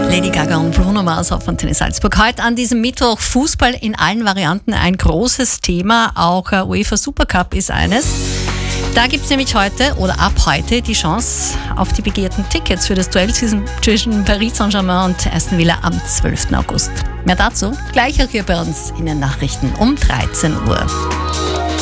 Lady Gaga und Bruno Mars auf Antenne Salzburg. Heute an diesem Mittwoch Fußball in allen Varianten ein großes Thema. Auch UEFA Supercup ist eines. Da gibt es nämlich heute oder ab heute die Chance auf die begehrten Tickets für das Duell zwischen Paris Saint-Germain und Aston Villa am 12. August. Mehr dazu gleich auch hier bei uns in den Nachrichten um 13 Uhr.